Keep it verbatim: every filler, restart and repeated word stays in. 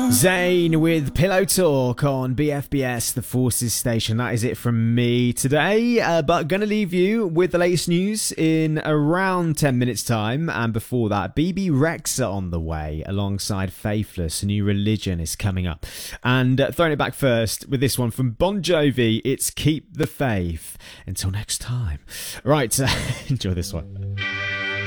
Zayn with Pillow Talk on B F B S, the Forces Station. That is it from me today, uh, but going to leave you with the latest news in around ten minutes time. And before that, B B Rexha on the way alongside Faithless. A new religion is coming up. And uh, throwing it back first with this one from Bon Jovi, it's Keep the Faith. Until next time. Right, uh, enjoy this one.